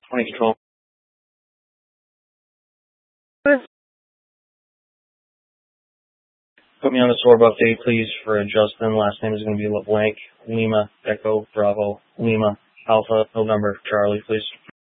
20 control. Put me on the SORB update, please, for Justin. Last name is going to be LeBlanc. Lima, Echo, Bravo, Lima, Alpha, November, Charlie, please.